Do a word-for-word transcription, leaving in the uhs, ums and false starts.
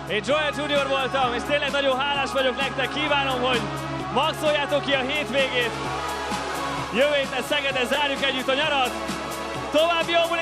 Én Joel Junior voltam, és tényleg nagyon hálás vagyok nektek. Kívánom, hogy maxoljátok ki a hétvégét. Jövő héten Szegeden zárjuk együtt a nyarat. További jó